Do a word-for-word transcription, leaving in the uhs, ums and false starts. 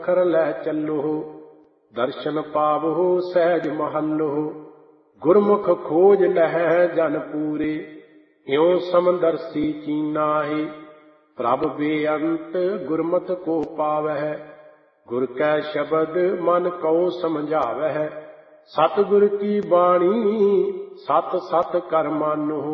ਖਰ ਲੈ ਚੱਲੋ। ਦਰਸ਼ਨ ਪਾਵੋ ਸਹਿਜ ਮਹੱਲੋ। ਗੁਰਮੁਖ ਖੋਜ ਲਹੈ ਜਨ ਪੂਰੇ। ਇਉ ਸਮਦਰਸੀ ਚੀਨਾਹੀ। ਪ੍ਰਭ ਬੇਅੰਤ ਗੁਰਮਤਿ ਕੋ ਪਾਵਹਿ। ਗੁਰ ਕੈ ਸ਼ਬਦ ਮਨ ਕਉ ਸਮਝਾਵਹਿ। ਸਤਿਗੁਰ ਕੀ ਬਾਣੀ ਸਤ ਸਤ ਕਰ ਮਾਨੋ।